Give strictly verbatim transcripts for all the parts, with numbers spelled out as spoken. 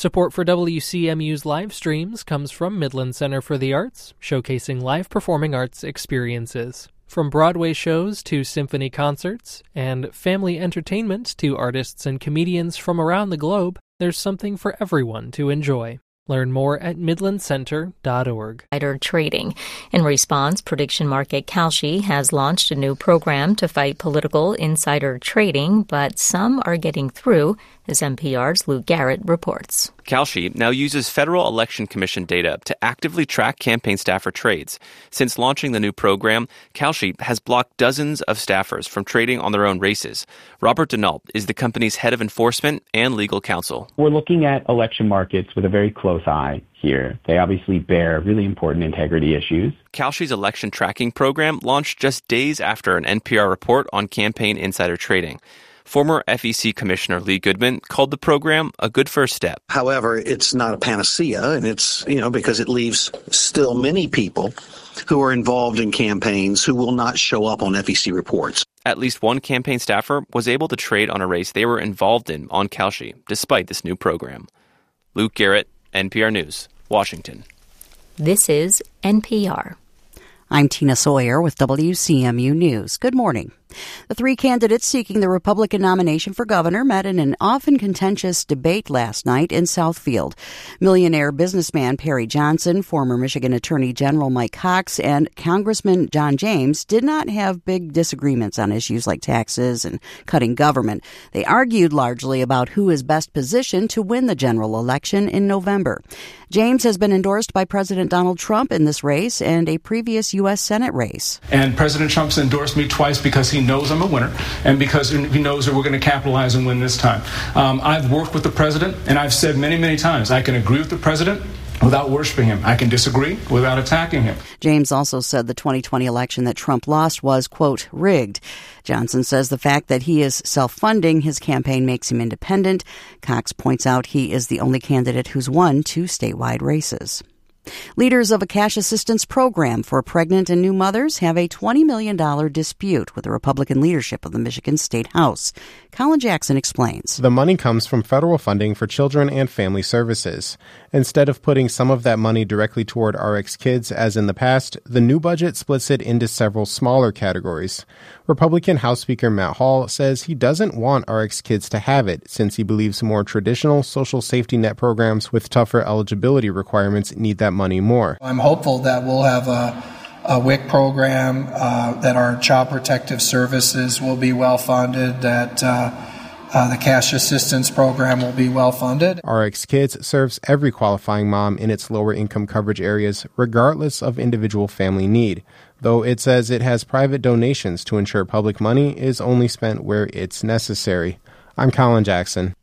Support for W C M U's live streams comes from Midland Center for the Arts, showcasing live performing arts experiences. From Broadway shows to symphony concerts, and family entertainment to artists and comedians from around the globe, there's something for everyone to enjoy. Learn more at midland center dot org. Insider trading. In response, prediction market Kalshi has launched a new program to fight political insider trading, but some are getting through, as N P R's Luke Garrett reports. Kalshi now uses Federal Election Commission data to actively track campaign staffer trades. Since launching the new program, Kalshi has blocked dozens of staffers from trading on their own races. Robert Denault is the company's head of enforcement and legal counsel. We're looking at election markets with a very close eye here. They obviously bear really important integrity issues. Kalshi's election tracking program launched just days after an N P R report on campaign insider trading. Former F E C Commissioner Lee Goodman called the program a good first step. However, it's not a panacea, and it's, you know, because it leaves still many people who are involved in campaigns who will not show up on F E C reports. At least one campaign staffer was able to trade on a race they were involved in on Kalshi, despite this new program. Luke Garrett, N P R News, Washington. This is N P R. I'm Tina Sawyer with W C M U News. Good morning. The three candidates seeking the Republican nomination for governor met in an often contentious debate last night in Southfield. Millionaire businessman Perry Johnson, former Michigan Attorney General Mike Cox, and Congressman John James did not have big disagreements on issues like taxes and cutting government. They argued largely about who is best positioned to win the general election in November. James has been endorsed by President Donald Trump in this race and a previous U S Senate race. And President Trump's endorsed me twice because he knows I'm a winner and because he knows that we're going to capitalize and win this time. Um, I've worked with the president, and I've said many, many times, I can agree with the president without worshiping him. I can disagree without attacking him. James also said the twenty twenty election that Trump lost was, quote, rigged. Johnson says the fact that he is self-funding his campaign makes him independent. Cox points out he is the only candidate who's won two statewide races. Leaders of a cash assistance program for pregnant and new mothers have a twenty million dollars dispute with the Republican leadership of the Michigan State House. Colin Jackson explains. The money comes from federal funding for children and family services. Instead of putting some of that money directly toward R X Kids, as in the past, the new budget splits it into several smaller categories. Republican House Speaker Matt Hall says he doesn't want R X Kids to have it, since he believes more traditional social safety net programs with tougher eligibility requirements need that money more. I'm hopeful that we'll have a, a W I C program, uh, that our child protective services will be well funded, that uh, uh, the cash assistance program will be well funded. R X Kids serves every qualifying mom in its lower income coverage areas, regardless of individual family need, though it says it has private donations to ensure public money is only spent where it's necessary. I'm Colin Jackson.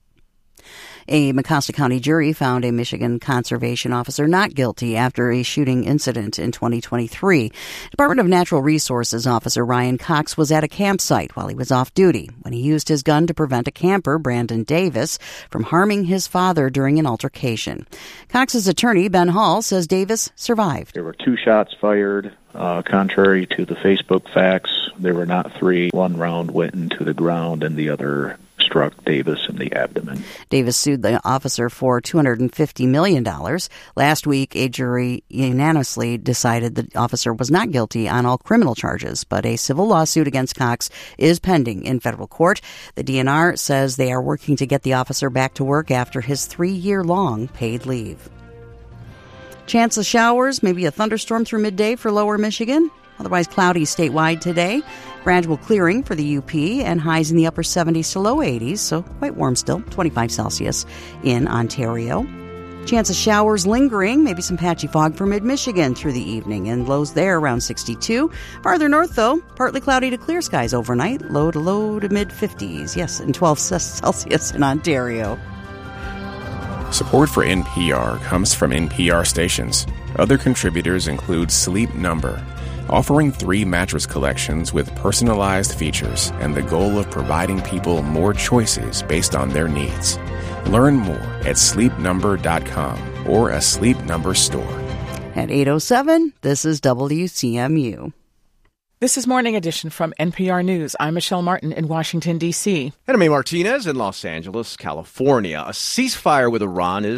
A Mecosta County jury found a Michigan conservation officer not guilty after a shooting incident in twenty twenty-three. Department of Natural Resources officer Ryan Cox was at a campsite while he was off duty when he used his gun to prevent a camper, Brandon Davis, from harming his father during an altercation. Cox's attorney, Ben Hall, says Davis survived. There were two shots fired. Uh, contrary to the Facebook facts, there were not three. One round went into the ground and the other struck Davis in the abdomen. Davis sued the officer for two hundred fifty million dollars. Last week, a jury unanimously decided the officer was not guilty on all criminal charges, but a civil lawsuit against Cox is pending in federal court. The D N R says they are working to get the officer back to work after his three-year-long paid leave. Chance of showers, maybe a thunderstorm through midday for lower Michigan. Otherwise cloudy statewide today. Gradual clearing for the U P and highs in the upper seventies to low eighties, so quite warm still, twenty-five Celsius in Ontario. Chance of showers lingering, maybe some patchy fog for mid-Michigan through the evening, and lows there around sixty-two. Farther north, though, partly cloudy to clear skies overnight, low to low to mid-fifties, yes, and twelve Celsius in Ontario. Support for N P R comes from N P R stations. Other contributors include Sleep Number, offering three mattress collections with personalized features and the goal of providing people more choices based on their needs. Learn more at sleep number dot com or a Sleep Number store. At eight oh seven, this is W C M U. This is Morning Edition from N P R News. I'm Michelle Martin in Washington, D C. And I'm A. Martinez in Los Angeles, California. A ceasefire with Iran is